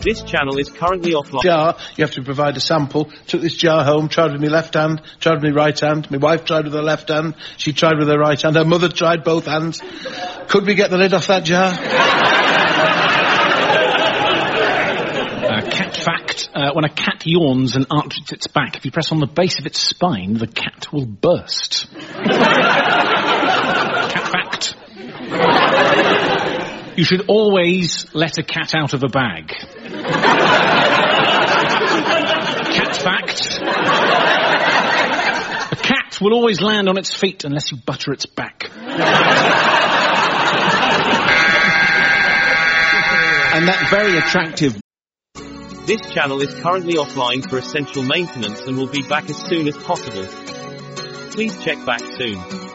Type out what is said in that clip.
This channel is currently offline. Jar, you have to provide a sample. Took this jar home, tried with my left hand, tried with my right hand. My wife tried with her left hand, she tried with her right hand. Her mother tried both hands. Could we get the lid off that jar? Cat fact, when a cat yawns and arches its back, if you press on the base of its spine, the cat will burst. Cat fact. You should always let a cat out of a bag. Cat fact. A cat will always land on its feet unless you butter its back. And that very attractive... This channel is currently offline for essential maintenance and will be back as soon as possible. Please check back soon.